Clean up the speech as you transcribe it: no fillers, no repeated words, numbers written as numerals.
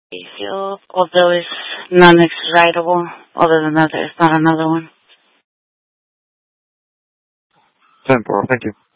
field, although it's non-extraditable. Other than that, there's not another one. 10-4, thank you.